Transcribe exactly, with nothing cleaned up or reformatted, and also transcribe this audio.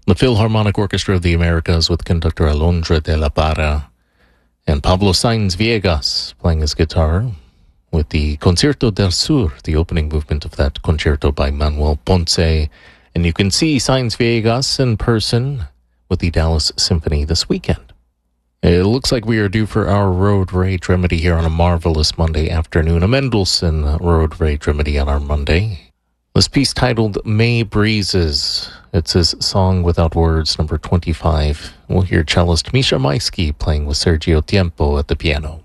The Philharmonic Orchestra of the Americas with conductor Alondra de la Parra and Pablo Sainz Viegas playing his guitar with the Concierto del Sur, the opening movement of that concerto by Manuel Ponce. And you can see Sainz Viegas in person with the Dallas Symphony this weekend. It looks like we are due for our road rage remedy here on a marvelous Monday afternoon, a Mendelssohn road rage remedy on our Monday. This piece titled May Breezes. It's his Song Without Words, number twenty-five. We'll hear cellist Misha Maisky playing with Sergio Tiempo at the piano.